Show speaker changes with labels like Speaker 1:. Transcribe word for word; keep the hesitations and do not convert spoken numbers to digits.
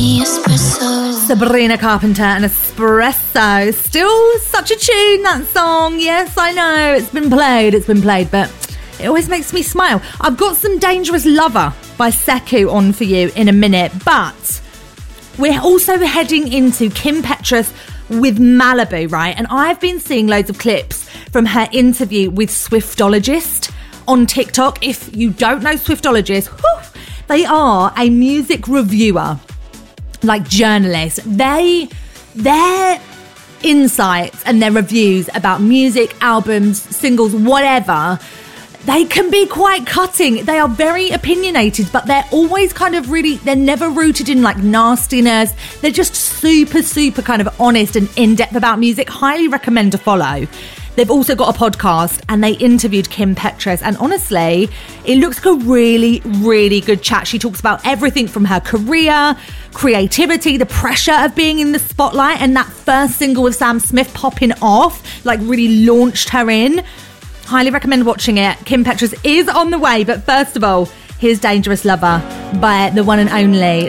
Speaker 1: me espresso.
Speaker 2: Sabrina Carpenter and Espresso. Still such a tune, that song. Yes, I know. It's been played. It's been played, but it always makes me smile. I've got some Dangerous Lover by Sekou on for you in a minute, but we're also heading into Kim Petras with Malibu, right? And I've been seeing loads of clips from her interview with Swiftologist on TikTok. If you don't know Swiftologist, whew, they are a music reviewer, like journalists. They, their insights and their reviews about music, albums, singles, whatever, they can be quite cutting. They are very opinionated, but they're always kind of really, they're never rooted in like nastiness. They're just super, super kind of honest and in-depth about music. Highly recommend to follow. They've also got a podcast and they interviewed Kim Petras, and honestly, it looks like a really, really good chat. She talks about everything from her career, creativity, the pressure of being in the spotlight, and that first single with Sam Smith popping off, like really launched her in. Highly recommend watching it. Kim Petras is on the way, but first of all, here's Dangerous Lover by the one and only